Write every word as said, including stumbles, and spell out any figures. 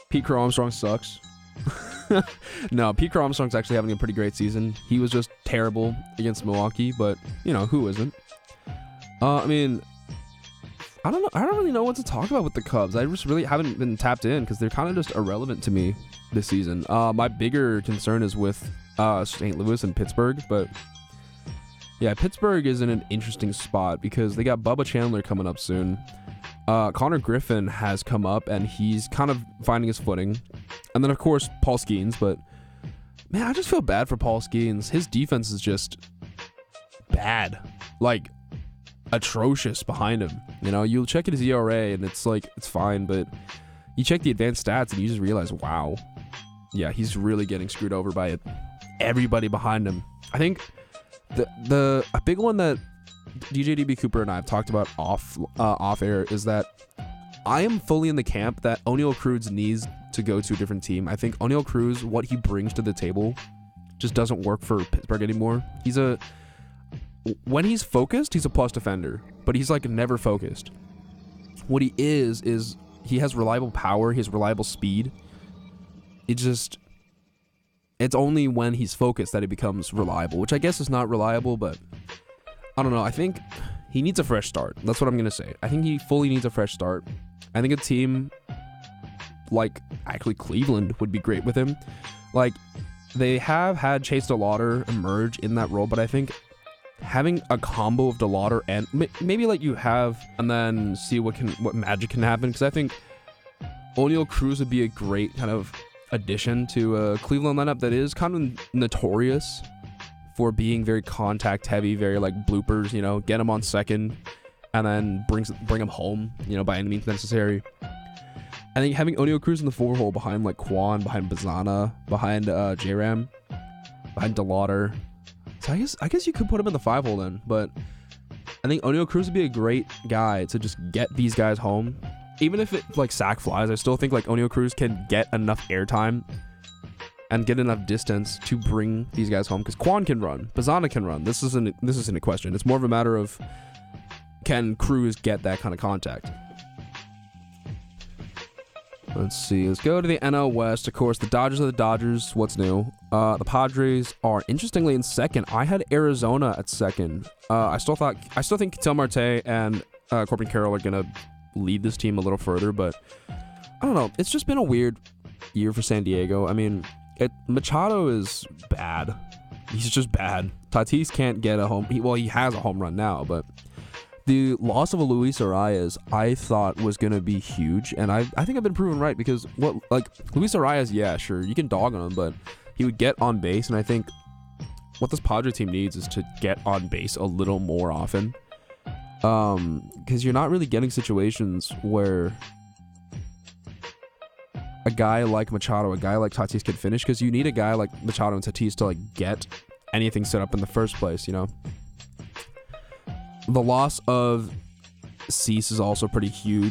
Pete Crow Armstrong sucks. No, Pete Crow Armstrong's actually having a pretty great season. He was just terrible against Milwaukee, but, you know, who isn't? Uh, I mean, I don't know. I don't really know what to talk about with the Cubs. I just really haven't been tapped in because they're kind of just irrelevant to me this season. Uh, my bigger concern is with uh, Saint Louis and Pittsburgh, but yeah, Pittsburgh is in an interesting spot because they got Bubba Chandler coming up soon. Uh, Connor Griffin has come up, and he's kind of finding his footing. And then, of course, Paul Skeens, but man, I just feel bad for Paul Skeens. His defense is just bad. Like, atrocious behind him. You know, you'll check his E R A, and it's like, it's fine, but you check the advanced stats, and you just realize, wow. Yeah, he's really getting screwed over by everybody behind him. I think the the a big one that D J D B Cooper and I have talked about off uh, off air is that I am fully in the camp that Oneil Cruz needs to go to a different team. I think Oneil Cruz, what he brings to the table, just doesn't work for Pittsburgh anymore. He's a when he's focused, he's a plus defender, but he's like never focused. What he is is he has reliable power, he has reliable speed. It just it's only when he's focused that he becomes reliable, which I guess is not reliable, but I don't know. I think he needs a fresh start. That's what I'm going to say. I think he fully needs a fresh start. I think a team like actually Cleveland would be great with him. Like, they have had Chase DeLauder emerge in that role, but I think having a combo of DeLauder and maybe let you have and then see what can what magic can happen, because I think Oneil Cruz would be a great kind of addition to a Cleveland lineup that is kind of notorious for being very contact heavy, very like bloopers, you know, get him on second and then brings bring him home, you know, by any means necessary. I think having Oneil Cruz in the four hole behind like Quan, behind Bazana, behind uh, J-Ram, behind DeLauder. So I guess I guess you could put him in the five hole then, but I think Oneil Cruz would be a great guy to just get these guys home. Even if it like sack flies, I still think like Oneil Cruz can get enough airtime and get enough distance to bring these guys home, because Quan can run, Bazana can run. This isn't this isn't a question. It's more of a matter of can Cruz get that kind of contact. Let's see. Let's go to the N L West. Of course, the Dodgers are the Dodgers. What's new? Uh, the Padres are interestingly in second. I had Arizona at second. Uh, I still thought I still think Ketel Marte and uh, Corbin Carroll are gonna lead this team a little further, but I don't know. It's just been a weird year for San Diego. I mean, it, Machado is bad. He's just bad. Tatis can't get a home. He, well, he has a home run now, but the loss of a Luis Arias, I thought was going to be huge, and I, I think I've been proven right, because what like Luis Arias, yeah, sure, you can dog on him, but he would get on base, and I think what this Padre team needs is to get on base a little more often, um, because you're not really getting situations where a guy like Machado, a guy like Tatis can finish, because you need a guy like Machado and Tatis to like get anything set up in the first place, you know. The loss of Cease is also pretty huge.